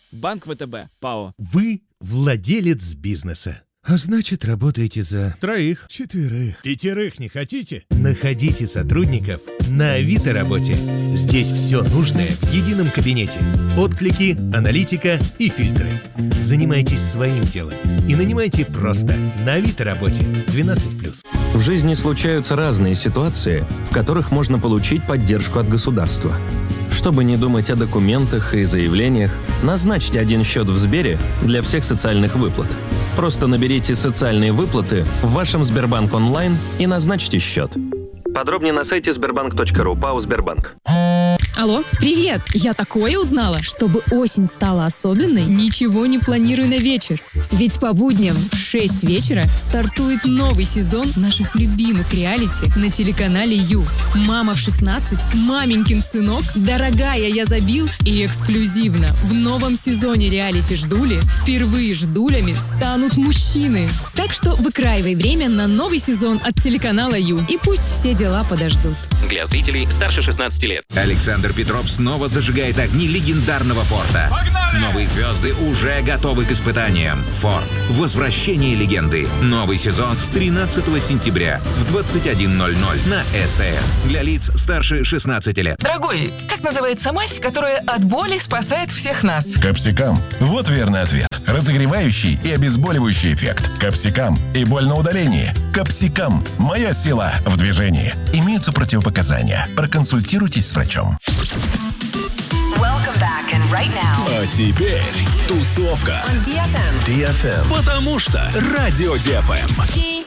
Банк ВТБ, ПАО. Вы владелец бизнеса. А значит, работаете за 3, 4, 5 не хотите? Находите сотрудников на Авито Работе. Здесь все нужное в едином кабинете. Отклики, аналитика и фильтры. Занимайтесь своим делом и нанимайте просто на Авито Работе 12+. В жизни случаются разные ситуации, в которых можно получить поддержку от государства. Чтобы не думать о документах и заявлениях, назначьте один счет в Сбере для всех социальных выплат. Просто наберите «Социальные выплаты» в вашем Сбербанк онлайн и назначьте счет. Подробнее на сайте sberbank.ru, ПАО «Сбербанк». Алло, привет! Я такое узнала. Чтобы осень стала особенной, ничего не планирую на вечер. Ведь по будням в 6 вечера стартует новый сезон наших любимых реалити на телеканале Ю. «Мама в 16», «Маменькин сынок», «Дорогая, я забил» и эксклюзивно в новом сезоне реалити «Ждули» впервые ждулями станут мужчины. Так что выкраивай время на новый сезон от телеканала Ю. И пусть все дела подождут. Для зрителей старше 16 лет. Александр Петров снова зажигает огни легендарного Форда. Погнали! Новые звезды уже готовы к испытаниям. Форд. Возвращение легенды. Новый сезон с 13 сентября в 21:00 на СТС. Для лиц старше 16 лет. Дорогой, как называется мазь, которая от боли спасает всех нас? Капсикам. Вот верный ответ. Разогревающий и обезболивающий эффект. Капсикам и боль на удалении. Капсикам. Моя сила в движении. Имеются противопоказания. Проконсультируйтесь с врачом. А теперь тусовка. DFM. Потому что Радио DFM.